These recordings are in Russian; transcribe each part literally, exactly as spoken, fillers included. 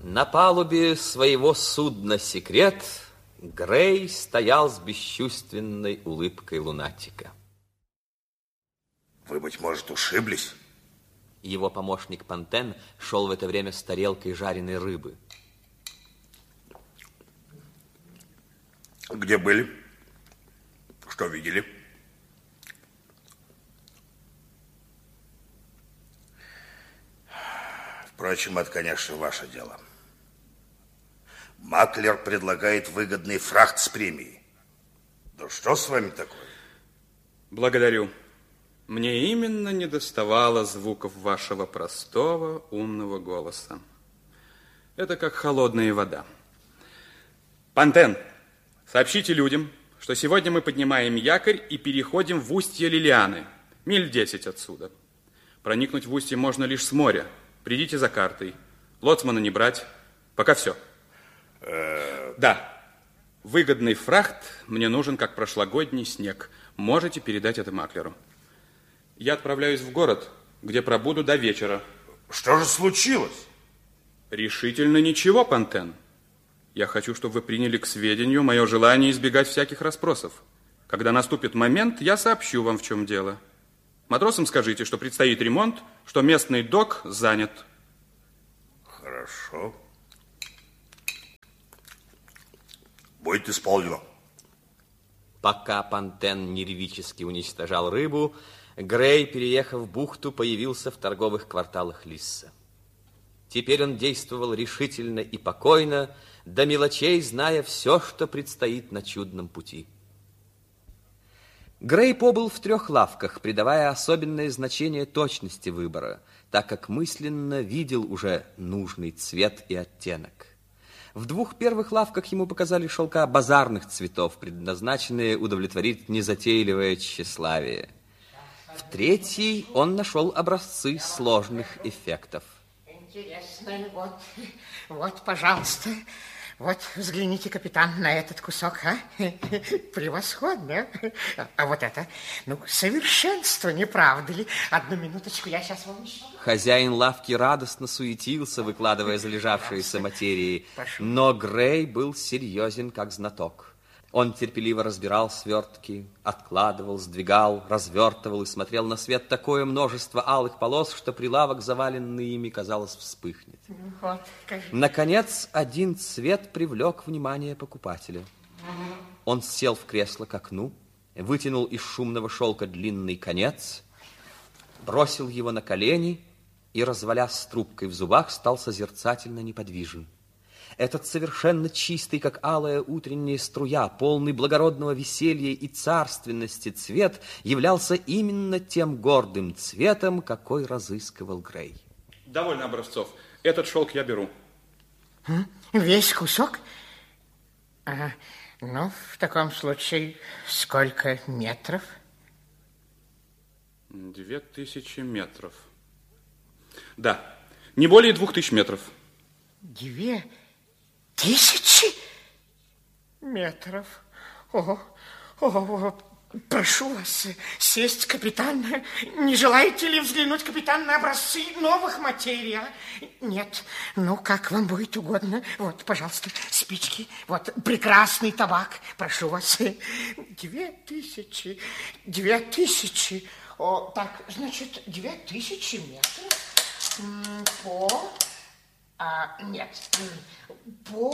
На палубе своего судна «Секрет» Грей стоял с бесчувственной улыбкой лунатика. Вы, быть может, ушиблись? Его помощник Пантен шел в это время с тарелкой жареной рыбы. Где были? Что видели? Впрочем, это, конечно, ваше дело. Маклер предлагает выгодный фрахт с премией. Да что с вами такое? Благодарю. Мне именно недоставало звуков вашего простого, умного голоса. Это как холодная вода. Пантен, сообщите людям, что сегодня мы поднимаем якорь и переходим в устье Лилианы, миль десять отсюда. Проникнуть в устье можно лишь с моря. Придите за картой. Лоцмана не брать. Пока все. Да. Выгодный фрахт мне нужен, как прошлогодний снег. Можете передать это Маклеру. Я отправляюсь в город, где пробуду до вечера. Что же случилось? Решительно ничего, Пантен. Я хочу, чтобы вы приняли к сведению мое желание избегать всяких расспросов. Когда наступит момент, я сообщу вам, в чем дело. Матросам скажите, что предстоит ремонт, что местный док занят. Хорошо. Будет исполнено. Пока Пантен нервически уничтожал рыбу, Грей, переехав в бухту, появился в торговых кварталах Лисса. Теперь он действовал решительно и покойно, до мелочей зная все, что предстоит на чудном пути. Грей побыл в трех лавках, придавая особенное значение точности выбора, так как мысленно видел уже нужный цвет и оттенок. В двух первых лавках ему показали шелка базарных цветов, предназначенные удовлетворить незатейливое тщеславие. В третьей он нашел образцы сложных эффектов. Интересно, вот, вот, пожалуйста, вот взгляните, капитан, на этот кусок, а? Превосходно. А вот это, ну, совершенство, не правда ли? Одну минуточку, я сейчас вам еще... Хозяин лавки радостно суетился, выкладывая залежавшиеся материи, но Грей был серьезен, как знаток. Он терпеливо разбирал свертки, откладывал, сдвигал, развертывал и смотрел на свет такое множество алых полос, что прилавок, заваленный ими, казалось, вспыхнет. Вот, наконец, один цвет привлек внимание покупателя. Он сел в кресло к окну, вытянул из шумного шелка длинный конец, бросил его на колени и, развалясь с трубкой в зубах, стал созерцательно неподвижен. Этот совершенно чистый, как алая утренняя струя, полный благородного веселья и царственности цвет являлся именно тем гордым цветом, какой разыскивал Грей. Довольно образцов. Этот шелк я беру. Весь кусок? А, ну, в таком случае, сколько метров? Две тысячи метров. Да, не более двух тысяч метров. Две тысячи метров? О, о, прошу вас сесть, капитан. Не желаете ли взглянуть, капитан, на образцы новых материй? А? Нет, ну, как вам будет угодно. Вот, пожалуйста, спички. Вот, прекрасный табак. Прошу вас. Две тысячи, две тысячи. О, так, значит, две тысячи метров по... А, нет, по...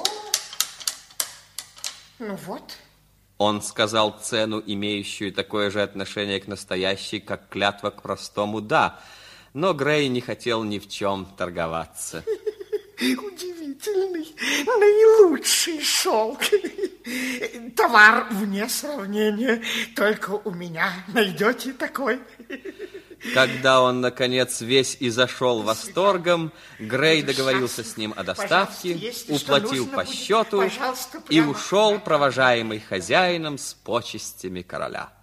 Ну вот. Он сказал цену, имеющую такое же отношение к настоящей, как клятва к простому «да». Но Грей не хотел ни в чем торговаться. Удивительный, наилучший шелк. Товар вне сравнения. Только у меня найдете такой. Когда он, наконец, весь и зашел восторгом, Грей договорился с ним о доставке, уплатил по счету и ушел, провожаемый хозяином с почестями короля.